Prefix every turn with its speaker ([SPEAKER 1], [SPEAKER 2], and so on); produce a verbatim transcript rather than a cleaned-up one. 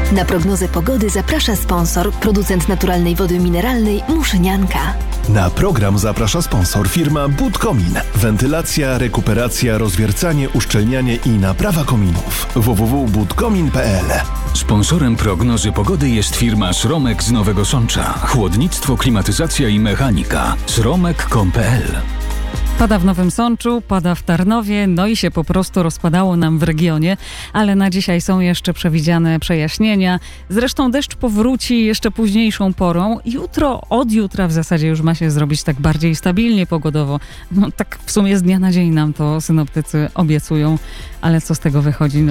[SPEAKER 1] Na prognozę pogody zaprasza sponsor, producent naturalnej wody mineralnej Muszynianka.
[SPEAKER 2] Na program zaprasza sponsor firma Budkomin. Wentylacja, rekuperacja, rozwiercanie, uszczelnianie i naprawa kominów. w w w kropka budkomin kropka p l.
[SPEAKER 3] Sponsorem prognozy pogody jest firma Sromek z Nowego Sącza. Chłodnictwo, klimatyzacja i mechanika. sromek kropka com kropka p l.
[SPEAKER 4] Pada w Nowym Sączu, pada w Tarnowie, no i się po prostu rozpadało nam w regionie, ale na dzisiaj są jeszcze przewidziane przejaśnienia. Zresztą deszcz powróci jeszcze późniejszą porą. Jutro, od jutra w zasadzie już ma się zrobić tak bardziej stabilnie pogodowo. No tak w sumie z dnia na dzień nam to synoptycy obiecują, ale co z tego wychodzi?